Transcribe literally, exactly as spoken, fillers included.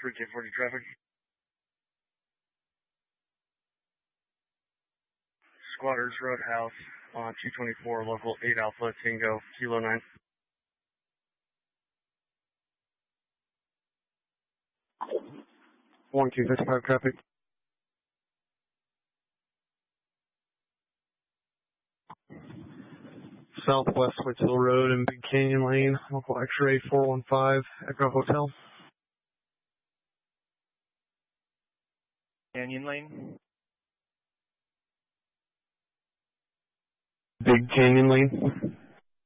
three K forty traffic. Squatters Roadhouse on two twenty-four, local eight Alpha Tango, Kilo nine. one two fifty-five traffic. Southwest Woods Hill Road and Big Canyon Lane, local X-ray four one five, Echo Hotel. Canyon Lane? Big Canyon Lane.